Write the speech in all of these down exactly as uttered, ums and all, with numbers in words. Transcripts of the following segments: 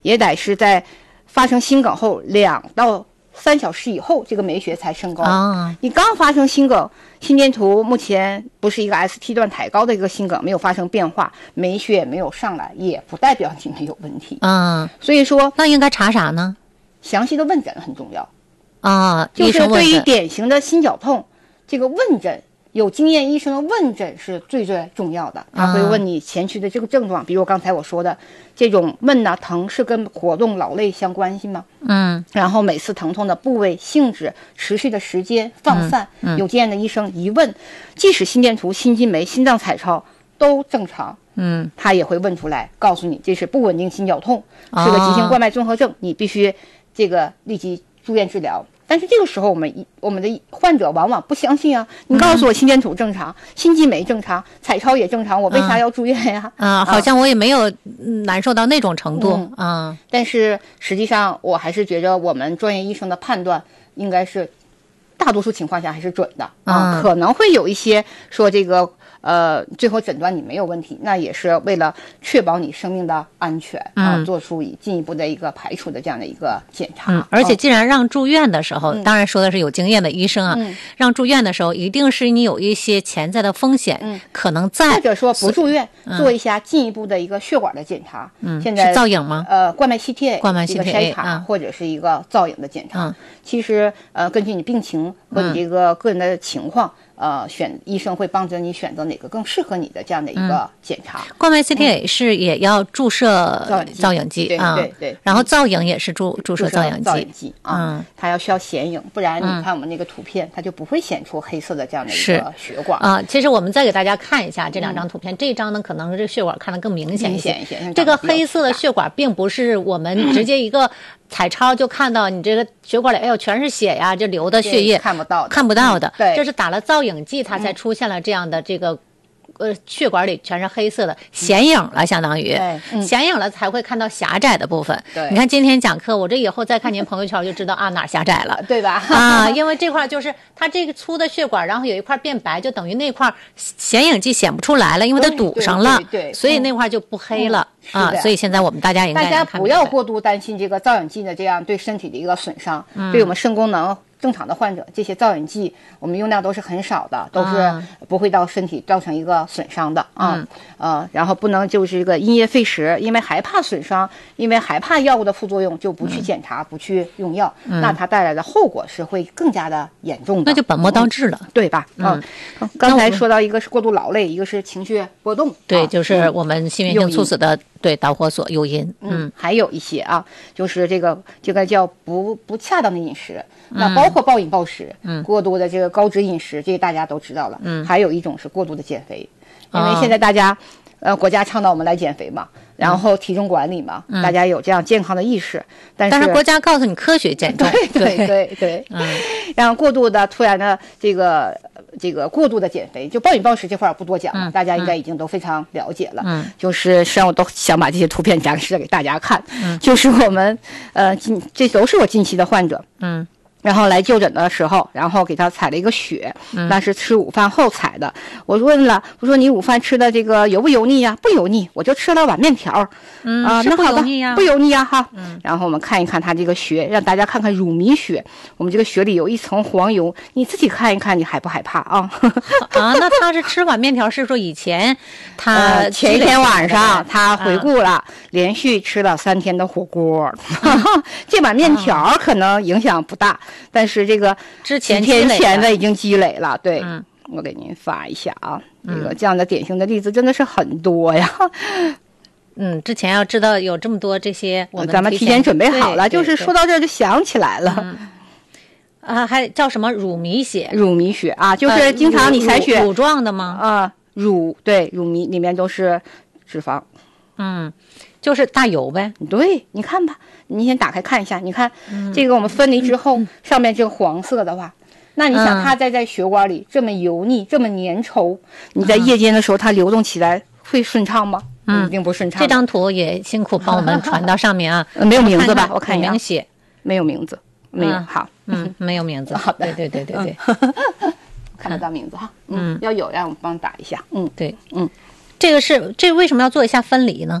也得是在发生心梗后两到三小时以后，这个酶血才升高。 啊， 你刚发生心梗，心电图目前不是一个 S T 段抬高的一个心梗，没有发生变化，酶血也没有上来，也不代表你没有问题。 嗯， 所以说那应该查啥呢？ 详细的问诊很重要啊， 就是对于医生问诊典型的心绞痛，这个问诊。有经验医生的问诊是最最重要的，他会问你前驱的这个症状，比如刚才我说的这种闷呐、疼是跟活动劳累相关系吗？ 嗯， 然后每次疼痛的部位、性质、持续的时间、放散， 嗯嗯、 有经验的医生一问，即使心电图、心肌酶、心脏彩超都正常， 嗯， 他也会问出来，告诉你这是不稳定心绞痛，是个急性冠脉综合症，哦、你必须这个立即住院治疗。但是这个时候，我们我们的患者往往不相信啊！你告诉我心电图正常，嗯、心肌酶正常，彩超也正常，我为啥要住院呀？ 啊，啊好像我也没有难受到那种程度啊、嗯嗯。 但是实际上，我还是觉得我们专业医生的判断应该是大多数情况下还是准的啊、嗯，可能会有一些说这个。呃，最后诊断你没有问题，那也是为了确保你生命的安全啊、嗯，做出进一步的一个排除的这样的一个检查。 嗯，而且既然让住院的时候， 嗯、 当然说的是有经验的医生啊、嗯，让住院的时候一定是你有一些潜在的风险，嗯，可能在或者说不住院、嗯、做一下进一步的一个血管的检查。 嗯， 现在是造影吗？ 呃，冠脉 C T A 冠脉 C T A 一个筛查、 嗯、 或者是一个造影的检查。 嗯， 其实呃，根据你病情和你这个个人的情况。嗯呃，选医生会帮着你选择哪个更适合你的这样的一个检查。 嗯、冠脉 C T A 是也要注射造影剂啊， 对对对。 然后造影也是注注射造影剂， 造影剂啊，嗯，它要需要显影，不然你看我们那个图片，嗯、它就不会显出黑色的这样的一个血管啊。其实我们再给大家看一下这两张图片，嗯、这一张呢可能这个血管看得更明显一些。 明显一些， 这个黑色的血管并不是我们直接一个。彩超就看到你这个血管里，哎呦，全是血呀，这流的血液看不到的， 看不到的。 嗯、对， 这是打了造影剂，它才出现了这样的这个，呃，血管里全是黑色的，显影了，相当于， 嗯、 显影了才会看到狭窄的部分。 对， 你看今天讲课，我这以后再看您朋友圈就知道啊哪儿狭窄了， 对吧？ 啊，因为这块就是它这个粗的血管，然后有一块变白，就等于那块显影剂显不出来了，因为它堵上了， 对对对对所以那块就不黑了。 嗯啊，所以现在我们大家应该大家不要过度担心这个造影剂的这样对身体的一个损伤，嗯、对我们肾功能正常的患者，这些造影剂我们用量都是很少的，都是不会到身体造成一个损伤的啊。 嗯、 呃，然后不能就是这个因噎废食，因为害怕损伤，因为害怕药物的副作用就不去检查，嗯、不去用药， 嗯、 那它带来的后果是会更加的严重的， 那就本末倒置了， 嗯、对吧？ 嗯， 嗯刚才说到一个是过度劳累，一个是情绪波动， 对， 啊、 就是我们心源性猝死的。对导火索诱因， 嗯，还有一些啊，就是这个这个叫不不恰当的饮食，那包括暴饮暴食，嗯，过度的这个高脂饮食，这个大家都知道了，嗯，还有一种是过度的减肥，因为现在大家，呃，国家倡导我们来减肥嘛，然后体重管理嘛， 嗯、 大家有这样健康的意识，但是但是国家告诉你科学减重， 对对对对，嗯，然后过度的突然的这个。这个过度的减肥，就暴饮暴食这块儿不多讲了、嗯，大家应该已经都非常了解了。 嗯， 就是实际上我都想把这些图片展示给大家看。 嗯， 就是我们呃近这都是我近期的患者。 嗯。 然后来就诊的时候，然后给他采了一个血， 嗯、 那是吃午饭后采的。我问了，我说你午饭吃的这个油不油腻呀？不油腻，我就吃了碗面条。 嗯啊，那好的，不油腻呀哈。 嗯。 然后我们看一看他这个血，让大家看看乳糜血。我们这个血里有一层黄油，你自己看一看，你害不害怕啊？ 啊，那他是吃碗面条，是说以前他、 呃、前一天晚上他回顾了、啊，连续吃了三天的火锅，嗯、这碗面条可能影响不大。但是这个之前几天前的已经积累了，对， 嗯、 我给您发一下啊， 嗯、 这个这样的典型的例子真的是很多呀。 嗯，之前要知道有这么多这些，我们咱们提前准备好了，就是说到这儿就想起来了。 嗯、啊，还叫什么乳糜血？ 乳糜血啊，就是经常你采血、 呃、乳状的吗？ 啊，乳对乳糜里面都是脂肪。 嗯。就是大油呗， 对，你看吧，你先打开看一下，你看、 嗯、 这个我们分离之后、嗯、上面这个黄色的话，那你想它在在血管里这么油腻、嗯、这么粘稠，你在夜间的时候它流动起来会顺畅吗？ 嗯， 一定不顺畅。 这张图也辛苦帮我们传到上面啊， 没有名字吧？我看一下， 明写没有名字，没有。嗯、好， 嗯，没有名字。 好的， 对对对对对， 嗯、看得到名字哈。嗯，嗯要有让我帮打一下。嗯， 对， 嗯， 这个是这为什么要做一下分离呢？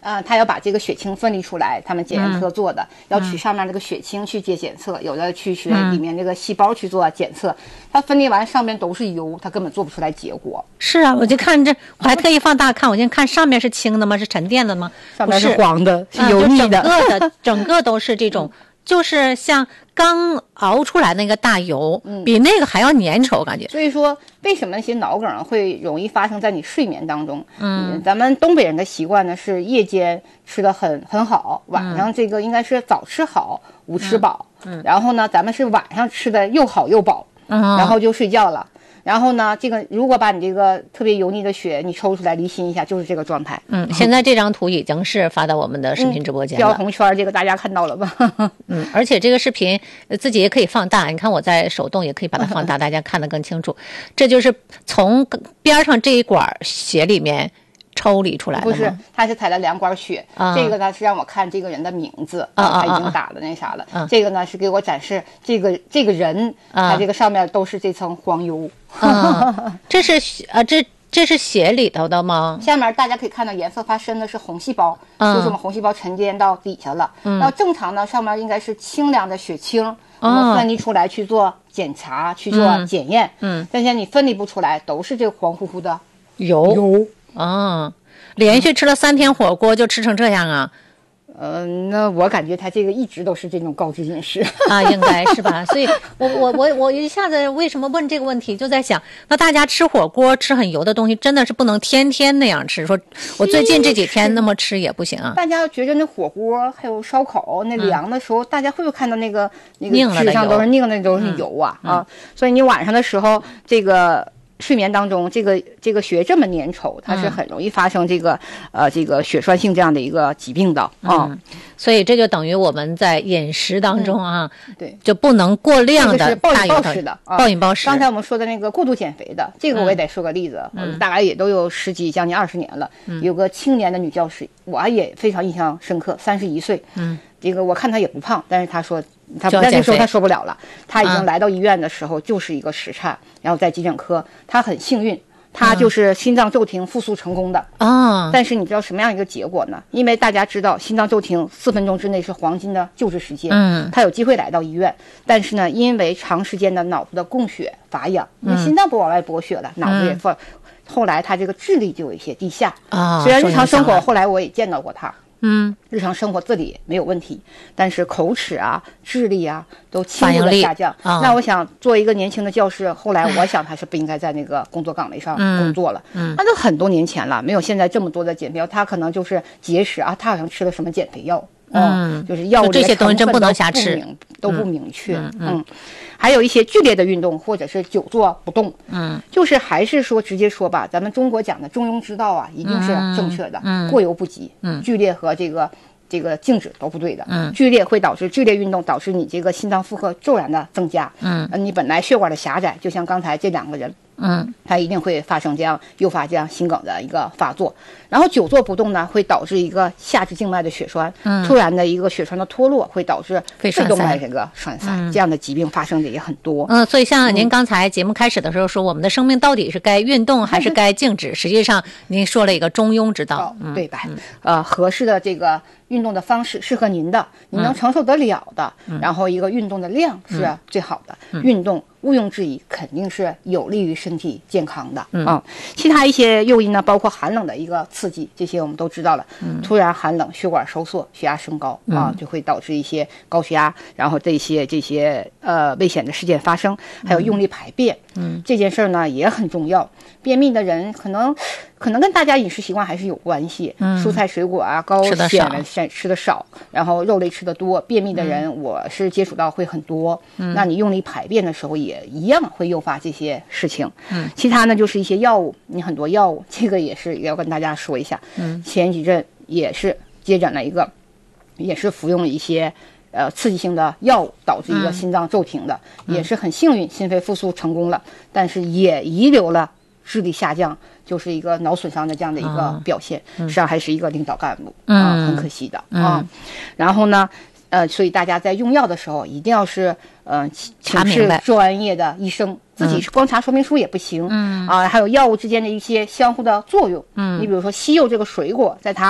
呃，他要把这个血清分离出来，他们检验科做的，嗯、要取上面这个血清去接检测，嗯、有的去血里面这个细胞去做检测，它、嗯、分离完上面都是油，它根本做不出来结果。 是啊，我就看这，我还特意放大看，我先看上面是清的吗？是沉淀的吗？ 上面是黄的，是油腻的， 嗯、整个的整个都是这种。就是像刚熬出来那个大油，嗯、比那个还要粘稠，感觉。 所以说，为什么那些脑梗会容易发生在你睡眠当中？嗯，咱们东北人的习惯呢是夜间吃的很很好，晚上这个应该是早吃好，午吃饱。嗯，然后呢，咱们是晚上吃的又好又饱，嗯，然后就睡觉了。然后呢，这个如果把你这个特别油腻的血你抽出来离心一下，就是这个状态。 嗯，现在这张图已经是发到我们的视频直播间了。 标红圈这个大家看到了吧？ 嗯，而且这个视频自己也可以放大，你看我在手动也可以把它放大，大家看得更清楚。这就是从边上这一管血里面抽离出来的吗？ 不是，他是采了两管血、啊、这个呢是让我看这个人的名字啊，他已经打了那啥了、啊、这个呢是给我展示这个这个人、啊、他这个上面都是这层黄油、 啊、这是啊这这是血里头的吗？ 下面大家可以看到颜色发深的是红细胞、嗯、就是我们红细胞沉淀到底下了、嗯、然后正常呢上面应该是清凉的血清、嗯、我们分离出来去做检查、嗯、去做检验，嗯，但现在你分离不出来，都是这个黄乎乎的油油啊，连续吃了三天火锅就吃成这样啊？ 呃，那我感觉他这个一直都是这种高脂饮食啊，应该是吧？所以我我我我一下子为什么问这个问题，就在想，那大家吃火锅吃很油的东西，真的是不能天天那样吃。说我最近这几天那么吃也不行啊。 大家觉得那火锅还有烧烤那凉的时候，嗯、大家会不会看到那个那个纸上都是拧的都是油啊、嗯、啊？所以你晚上的时候这个。睡眠当中，这个这个血这么粘稠，它是很容易发生这个、嗯、呃这个血栓性这样的一个疾病的啊、 嗯。所以这就等于我们在饮食当中啊， 嗯、对， 就不能过量的暴饮暴食的啊， 暴饮暴食。 刚才我们说的那个过度减肥的，这个我也得说个例子，嗯、大概也都有十几将近二十年了、嗯。有个青年的女教师，我也非常印象深刻，三十一岁，嗯，这个我看她也不胖，但是她说。他在那时候他受不了了，他已经来到医院的时候就是一个时差、嗯、然后在急诊科，他很幸运，他就是心脏骤停复苏成功的啊、嗯。但是你知道什么样一个结果呢？因为大家知道心脏骤停四分钟之内是黄金的救治时间，嗯，他有机会来到医院，但是呢，因为长时间的脑部的供血乏氧，因为心脏不往外拨血了，嗯、脑子也放、嗯，后来他这个智力就有一些低下啊。虽然日常生活后来我也见到过他。嗯，日常生活自理没有问题，但是口齿啊、智力啊都轻度的下降、哦。那我想做一个年轻的教师，后来我想他是不应该在那个工作岗位上工作了。嗯，那都很多年前了，没有现在这么多的减肥，他可能就是节食啊，他好像吃了什么减肥药。嗯，就是药物这些东西真不能瞎吃， 都不明确。嗯 嗯, 嗯，还有一些剧烈的运动或者是久坐不动。嗯，就是还是说直接说吧，咱们中国讲的中庸之道啊，一定是正确的。嗯，过犹不及。嗯，剧烈和这个这个静止都不对的。嗯，剧烈会导致剧烈运动导致你这个心脏负荷骤然的增加。嗯，呃、你本来血管的狭窄，就像刚才这两个人。嗯，它一定会发生这样诱发这样心梗的一个发作，然后久坐不动呢，会导致一个下肢静脉的血栓，嗯，突然的一个血栓的脱落，会导致肺动脉这个栓塞、嗯，这样的疾病发生的也很多。 嗯，所以像您刚才节目开始的时候说，嗯、我们的生命到底是该运动还是该静止？实际上您说了一个中庸之道， 嗯、对吧？嗯、呃，合适的这个运动的方式适合您的，你能承受得了的，嗯、然后一个运动的量是最好的，嗯、运动。毋庸置疑，肯定是有利于身体健康的。嗯，啊、其他一些诱因呢，包括寒冷的一个刺激，这些我们都知道了。嗯，突然寒冷，血管收缩，血压升高、嗯、啊，就会导致一些高血压，然后这些这些呃危险的事件发生。还有用力排便，嗯，这件事呢也很重要。便秘的人可能可能跟大家饮食习惯还是有关系，嗯，蔬菜水果啊，高纤维吃吃的少，然后肉类吃的多。便秘的人，嗯、我是接触到会很多。嗯，那你用力排便的时候也一样会诱发这些事情。嗯，其他呢就是一些药物，你很多药物，这个也是也要跟大家说一下。嗯，前几阵也是接诊了一个，也是服用了一些。呃，刺激性的药物导致一个心脏骤停的，嗯、也是很幸运，心肺复苏成功了，但是也遗留了智力下降，就是一个脑损伤的这样的一个表现，嗯、实际上还是一个领导干部、嗯、啊，很可惜的、嗯、啊。然后呢，呃，所以大家在用药的时候一定要是呃请示专业的医生，自己是光查说明书也不行，嗯啊，还有药物之间的一些相互的作用，嗯，你比如说西柚这个水果，在它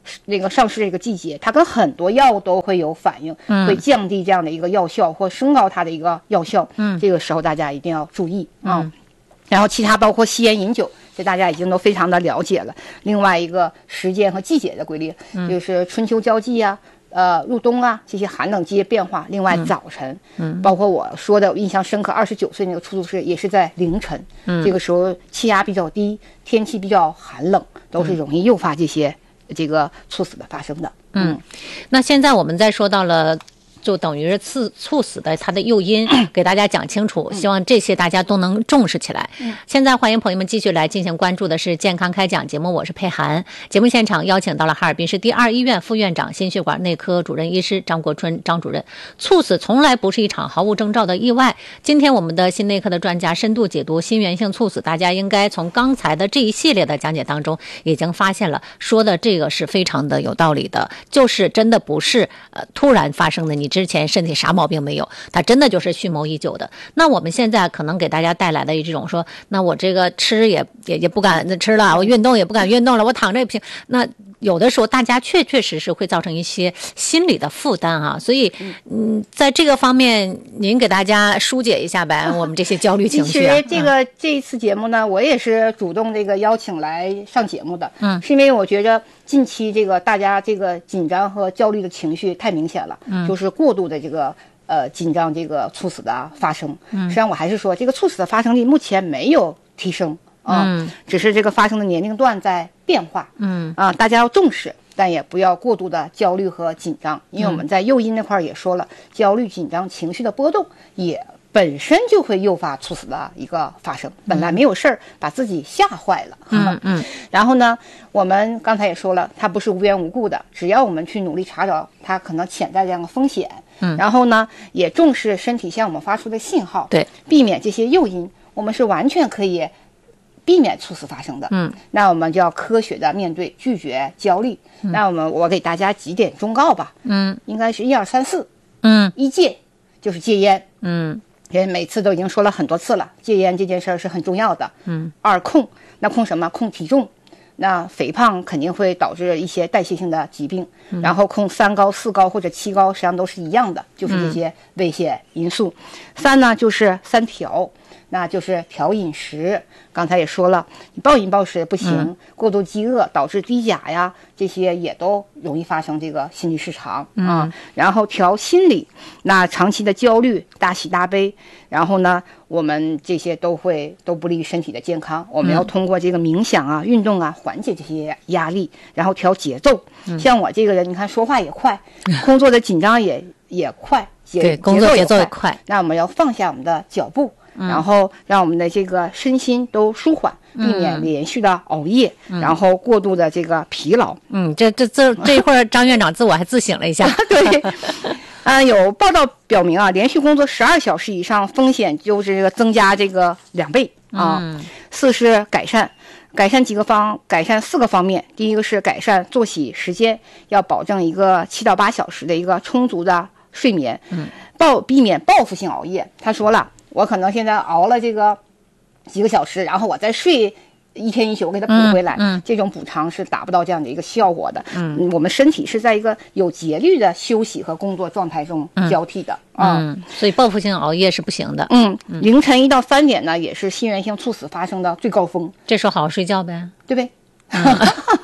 那个上市这个季节，它跟很多药都会有反应， 嗯、 会降低这样的一个药效或升高它的一个药效。嗯，这个时候大家一定要注意啊。嗯、然后其他包括吸烟饮酒，这大家已经都非常的了解了。另外一个时间和季节的规律，嗯、就是春秋交际呀、啊，呃，入冬啊，这些寒冷季节变化。另外早晨，嗯，包括我说的我印象深刻，二十九岁那个出租车也是在凌晨，嗯，这个时候气压比较低，天气比较寒冷，都是容易诱发这些。这个猝死的发生的。 嗯，那现在我们再说到了就等于是猝猝死的它的诱因，给大家讲清楚，希望这些大家都能重视起来。嗯、现在欢迎朋友们继续来进行关注的是健康开讲节目，我是佩涵。节目现场邀请到了哈尔滨市第二医院副院长、心血管内科主任医师张国春张主任。猝死从来不是一场毫无征兆的意外。今天我们的心内科的专家深度解读心源性猝死，大家应该从刚才的这一系列的讲解当中已经发现了，说的这个是非常的有道理的，就是真的不是呃突然发生的，你之前身体啥毛病没有，它真的就是蓄谋已久的。那我们现在可能给大家带来的这种说，那我这个吃也也也不敢吃了，我运动也不敢运动了，我躺着也不行。那有的时候大家确确实实会造成一些心理的负担啊，所以嗯，在这个方面您给大家疏解一下呗，我们这些焦虑情绪、啊。 其实这个、嗯、这一次节目呢，我也是主动这个邀请来上节目的， 嗯， 是因为我觉得近期这个大家这个紧张和焦虑的情绪太明显了， 嗯， 就是过度的这个呃紧张，这个猝死的发生。嗯，实际上我还是说，这个猝死的发生率目前没有提升啊， 嗯， 只是这个发生的年龄段在变化。 嗯啊，大家要重视。但也不要过度的焦虑和紧张，因为我们在诱因那块也说了，嗯、焦虑、紧张、情绪的波动也本身就会诱发猝死的一个发生。本来没有事儿，把自己吓坏了。 嗯嗯。 然后呢，我们刚才也说了，它不是无缘无故的，只要我们去努力查找它可能潜在这样的风险， 嗯， 然后呢，也重视身体向我们发出的信号， 对， 避免这些诱因，我们是完全可以避免猝死发生的。 嗯， 那我们就要科学的面对，拒绝焦虑。嗯、那我们我给大家几点忠告吧。 嗯， 应该是一二三四。 嗯， 一戒就是戒烟。 嗯， 因为每次都已经说了很多次了，戒烟这件事儿是很重要的。 嗯， 二控，那控什么？控体重。那肥胖肯定会导致一些代谢性的疾病，嗯、然后控三高、四高或者七高，实际上都是一样的，就是这些危险因素。嗯、三呢就是三调。那就是调饮食，刚才也说了，你暴饮暴食不行，嗯、过度饥饿导致低钾呀，这些也都容易发生这个心律失常、 嗯、 啊。然后调心理，那长期的焦虑、大喜大悲，然后呢，我们这些都会都不利于身体的健康。我们要通过这个冥想啊、运动啊，缓解这些压力，然后调节奏。嗯、像我这个人，你看说话也快，工作的紧张也也快， 对，工作节奏也快。 那我们要放下我们的脚步。然后让我们的这个身心都舒缓，避免连续的熬夜， 嗯、 然后过度的这个疲劳。 嗯，这这这这一会儿张院长自我还自省了一下。 对，啊、呃，有报道表明啊，连续工作十二小时以上，风险就是这个增加这个两倍啊。 嗯、 四是改善。改善几个方，改善四个方面。第一个是改善作息时间，要保证一个七到八小时的一个充足的睡眠， 嗯， 报避免报复性熬夜。他说了。我可能现在熬了这个几个小时，然后我再睡一天一宿，我给它补回来。 嗯，嗯这种补偿是达不到这样的一个效果的。 嗯， 我们身体是在一个有节律的休息和工作状态中交替的。 嗯，嗯所以报复性熬夜是不行的。 嗯，凌晨一到三点呢，也是心源性猝死发生的最高峰。 这时候好好睡觉呗， 对呗。嗯、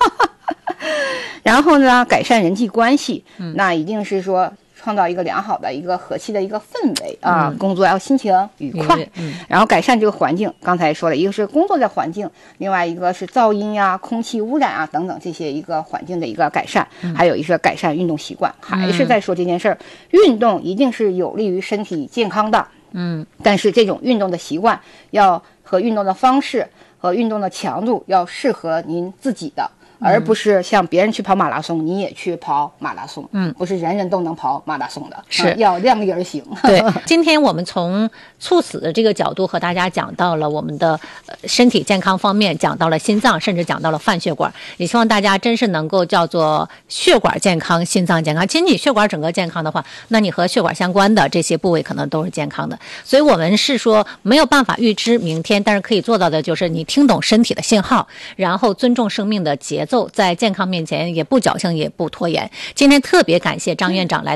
然后呢，改善人际关系， 嗯、 那一定是说。创造一个良好的一个和气的一个氛围啊，嗯、工作要心情愉快， 嗯、 然后改善这个环境。刚才说了一个是工作的环境，另外一个是噪音呀、空气污染啊等等这些一个环境的一个改善， 嗯、 还有一个改善运动习惯。嗯、还是在说这件事儿，运动一定是有利于身体健康的。 嗯， 但是这种运动的习惯要和运动的方式和运动的强度要适合您自己的。而不是像别人去跑马拉松，你也去跑马拉松。 嗯， 不是人人都能跑马拉松的， 是、 嗯、要量力而行。 对，今天我们从猝死的这个角度和大家讲到了我们的身体健康方面，讲到了心脏，甚至讲到了泛血管。也希望大家真是能够叫做血管健康、心脏健康。其实你血管整个健康的话，那你和血管相关的这些部位可能都是健康的。所以我们是说没有办法预知明天，但是可以做到的就是你听懂身体的信号，然后尊重生命的节奏，在健康面前也不矫情也不拖延。今天特别感谢张院长来